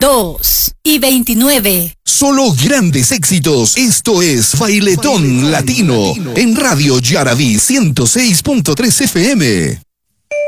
2:29. Solo grandes éxitos. Esto es Bailetón Latino en Radio Yaraví 106.3 FM.